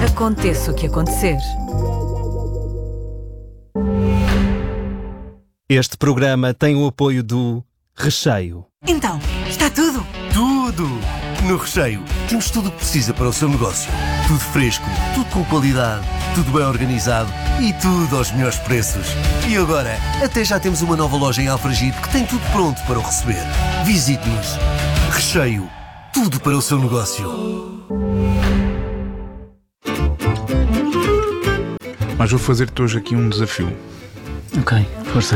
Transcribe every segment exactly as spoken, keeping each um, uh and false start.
Aconteça o que acontecer. Este programa tem o apoio do Recheio. Então, está tudo? Tudo! No Recheio temos tudo o que precisa para o seu negócio. Tudo fresco, tudo com qualidade, tudo bem organizado e tudo aos melhores preços. E agora, até já temos uma nova loja em Alfragide que tem tudo pronto para o receber. Visite-nos. Recheio. Tudo para o seu negócio. Mas vou fazer-te hoje aqui um desafio. Ok, força.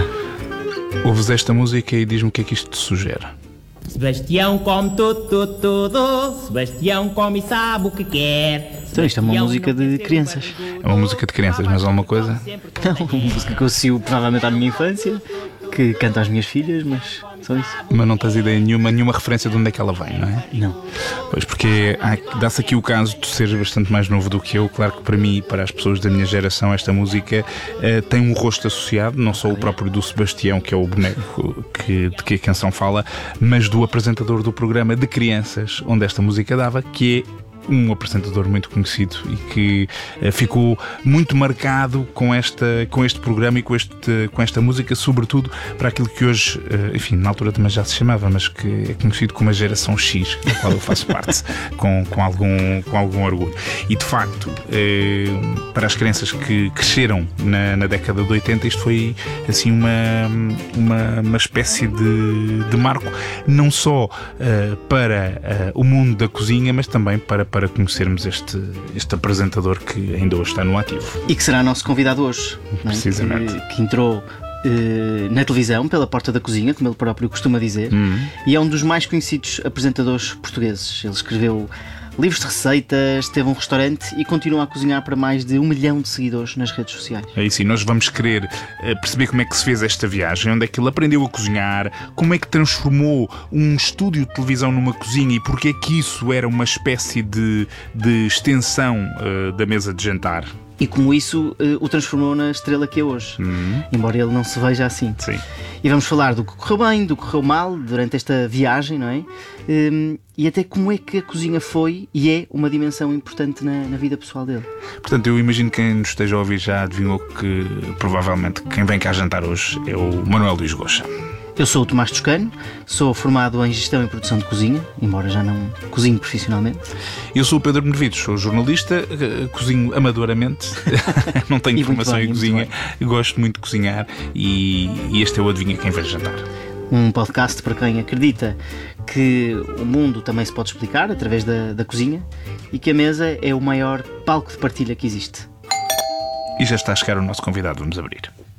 Ouves esta música e diz-me o que é que isto te sugere. Sebastião come tudo, tudo, tudo. Sebastião come e sabe o que quer. Então isto é uma música de crianças. É uma música de crianças, mas alguma coisa? Não, uma música que eu associo provavelmente à minha infância, que canto às minhas filhas, mas só isso. Mas não tens ideia nenhuma, nenhuma referência de onde é que ela vem, não é? Não. Pois, porque há- dá-se aqui o caso de tu seres bastante mais novo do que eu. Claro que para mim e para as pessoas da minha geração esta música eh, tem um rosto associado, não só o próprio do Sebastião, que é o boneco que, de que a canção fala, mas do apresentador do programa de crianças onde esta música dava, que é um apresentador muito conhecido e que eh, ficou muito marcado com, esta, com este programa e com, este, com esta música, sobretudo para aquilo que hoje, eh, enfim, na altura também já se chamava, mas que é conhecido como a geração X, da qual eu faço parte, com, com, algum, com algum orgulho. E de facto, eh, para as crianças que cresceram na, na década de oitenta, isto foi assim uma, uma, uma espécie de, de marco, não só eh, para eh, o mundo da cozinha, mas também para para conhecermos este, este apresentador que ainda hoje está no ativo. E que será nosso convidado hoje, não é? Precisamente. Que, que entrou eh, na televisão pela porta da cozinha, como ele próprio costuma dizer, Uhum. e é um dos mais conhecidos apresentadores portugueses. Ele escreveu livros de receitas, teve um restaurante e continua a cozinhar para mais de um milhão de seguidores nas redes sociais. É isso, e nós vamos querer eh, perceber como é que se fez esta viagem, onde é que ele aprendeu a cozinhar, como é que transformou um estúdio de televisão numa cozinha e porque é que isso era uma espécie de, de extensão eh, da mesa de jantar. E como isso eh, o transformou na estrela que é hoje, embora ele não se veja assim. Sim. E vamos falar do que correu bem, do que correu mal durante esta viagem, não é? Hum, e até como é que a cozinha foi e é uma dimensão importante na, na vida pessoal dele. Portanto, eu imagino que quem nos esteja a ouvir já adivinhou que provavelmente quem vem cá jantar hoje é o Manuel Luís Goxa. Eu sou o Tomás Toscano, sou formado em Gestão e Produção de Cozinha, embora já não cozinho profissionalmente. Eu sou o Pedro Benevides, sou jornalista, eh, cozinho amadoramente, não tenho E muito formação bem, em e muito cozinha, bem. gosto muito de cozinhar e, e este é o Adivinha Quem Vem Jantar. Um podcast para quem acredita que o mundo também se pode explicar através da, da cozinha e que a mesa é o maior palco de partilha que existe. E já está a chegar o nosso convidado, vamos abrir.